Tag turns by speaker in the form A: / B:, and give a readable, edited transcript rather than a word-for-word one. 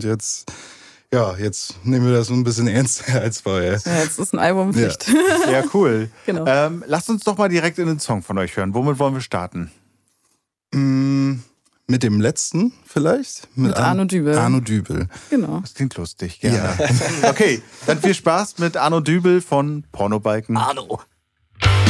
A: und jetzt nehmen wir das so ein bisschen ernster als vorher.
B: Ja, jetzt ist ein Album Pflicht.
C: Ja, cool.
B: Genau.
C: Lasst uns doch mal direkt in den Song von euch hören. Womit wollen wir starten?
A: Mit dem letzten vielleicht?
B: Mit Arno Dübel.
A: Arno Dübel.
B: Genau.
C: Das klingt lustig, gerne. Ja. Okay, dann viel Spaß mit Arno Dübel von Pornobalken.
D: Arno.